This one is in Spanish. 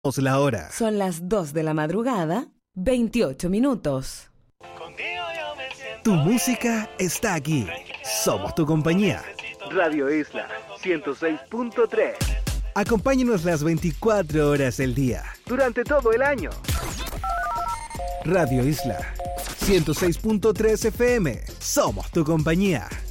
La hora. Son las 2 de la madrugada, 28 minutos. Tu música está aquí. Somos tu compañía. Radio Isla 106.3. Acompáñanos las 24 horas del día, durante todo el año. Radio Isla 106.3 FM. Somos tu compañía.